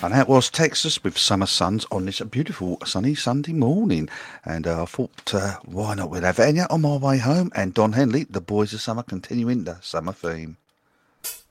And that was Texas with Summer Suns on this beautiful sunny Sunday morning. And I thought, why not? We'll have Enya on my way home and Don Henley, The Boys of Summer, continuing the summer theme.